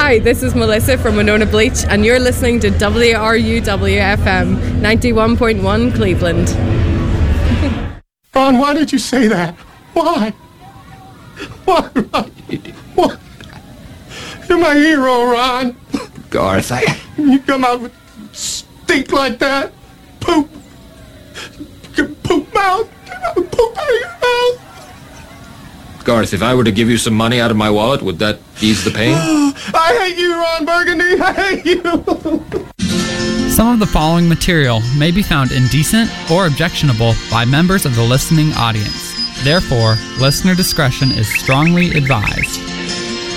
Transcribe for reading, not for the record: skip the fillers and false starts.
Hi, this is Melissa from Winona Bleach, and you're listening to WRUW-FM 91.1 Cleveland. Ron, why did you say that? Why? Why, Ron? What? You're my hero, Ron. Garth, You come out with stink like that? Poop. Poop mouth. Poop out of your mouth. Garth, if I were to give you some money out of my wallet, would that ease the pain? I hate you, Ron Burgundy. I hate you. Some of the following material may be found indecent or objectionable by members of the listening audience. Therefore, listener discretion is strongly advised.